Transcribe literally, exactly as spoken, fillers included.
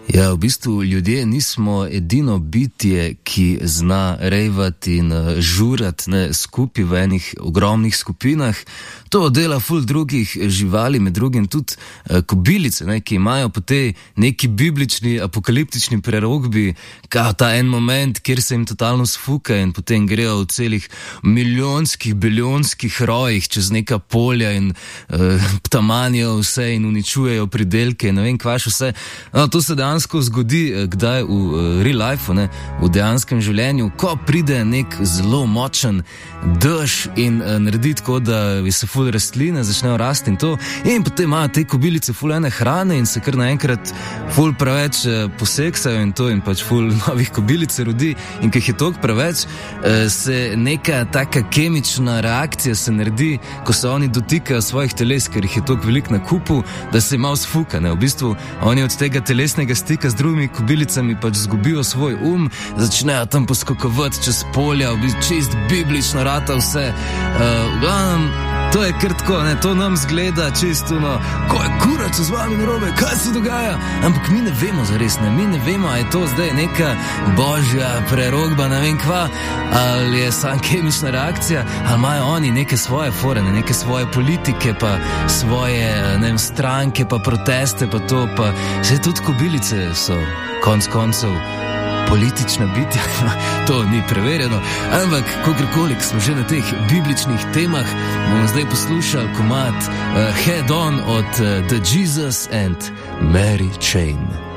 Ja, v bistvu ljudje nismo edino bitje, ki zna rejvati in žurati ne, skupaj v enih ogromnih skupinah. To dela ful drugih živali, med drugim tudi eh, kobilice, ne, ki imajo po tej neki biblični, apokaliptični prerokbi, kao ta en moment, kjer se jim totalno sfuka in potem grejo v celih milijonskih, biljonskih rojih čez neka polja in eh, tamanijo vse in uničujejo pridelke in ne vem kva še vse. No, to se dejansko zgodi eh, kdaj v eh, real life, ne, v dejanskem življenju, ko pride nek zelo močen dež in eh, naredi tako, da se ful rastline začnejo rasti in to, in potem imajo te kobilice ful ene hrane in se kar naenkrat ful preveč eh, poseksajo in to in pač ful novih kobilic se rodi in ker je toliko preveč, eh, se neka taka kemična reakcija se naredi, ko se oni dotikajo svojih teles, ker jih je toliko veliko na kupu, da se malo sfuka, ne, v bistvu oni od tega telesnega stika z drugimi kobilicami pač zgubijo svoj um, začnejo tam poskakovati čez polja, v bistvu čist biblično rata vse, uh, glavnem, to je kar tako, ne, to nam zgleda čisto, no, ko je kurac z vami narobe, kaj se dogaja, ampak mi ne vemo zares, ne, mi ne vemo, a je to zdaj neka božja prerokba, ne vem kva, ali je sam kemična reakcija, ali imajo oni neke svoje fore, ne, neke svoje politike, pa svoje, ne vem, stranke, pa proteste, pa to, pa vse tudi kobilice so konc koncev politična bitja, to ni preverjeno, ampak kakorkoli smo že na teh bibličnih temah, bomo zdaj poslušali komad uh, Head On od uh, The Jesus and Mary Chain.